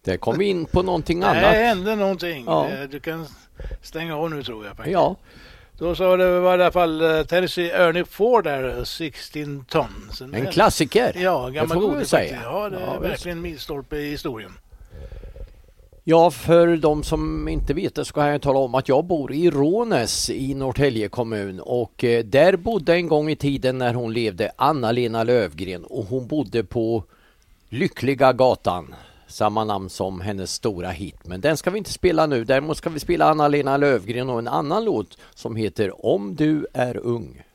Det kom vi in på någonting annat. Det hände någonting. Ja. Du kan stänga av nu tror jag. Ja. Då så det var i alla fall Tennessee Ernie Ford där, 16 tons. En klassiker. Ja, det gammal får god vi säga. Ja, det är Ja, verkligen en milstolpe i historien. Ja, för de som inte vet det så kan jag tala om att jag bor i Rånäs i Norrtälje kommun och där bodde en gång i tiden när hon levde Anna-Lena Löfgren och hon bodde på Lyckliga gatan, samma namn som hennes stora hit. Men den ska vi inte spela nu, däremot ska vi spela Anna-Lena Löfgren och en annan låt som heter Om du är ung.